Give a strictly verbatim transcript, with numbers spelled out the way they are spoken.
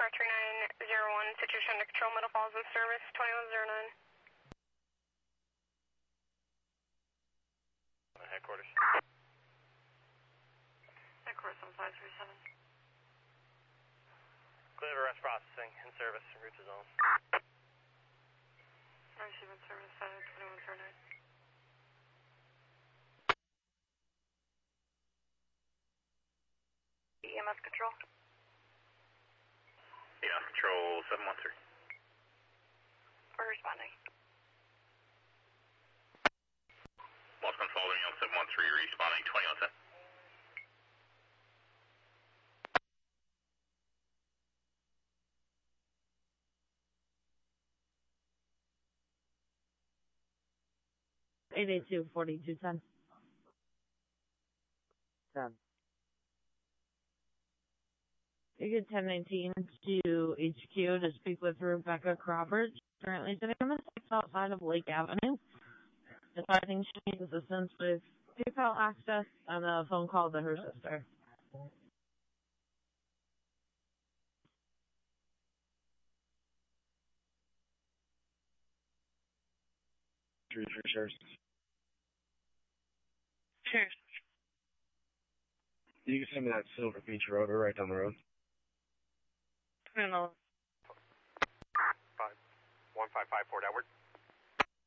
Tower three nine zero one, situation under control, Middle Falls in service, twenty-one oh nine. Headquarters. Headquarters on five three seven. Clear to arrest processing, in service, route to zone. Receive in service, uh, twenty-one oh nine. E M S control. E M S control seven one three. We're responding. Lost control, E M S seven one three, responding twenty oh ten. eight eight two, forty-two ten. ten. You get ten nineteen to H Q to speak with Rebecca Crawford, currently sitting on the six outside of Lake Avenue. Deciding she needs assistance with PayPal access and a phone call to her sister. Three for sure. Cheers. You can send me that Silver Beach rotor right down the road. I don't know. Five, one five five Fort Edward.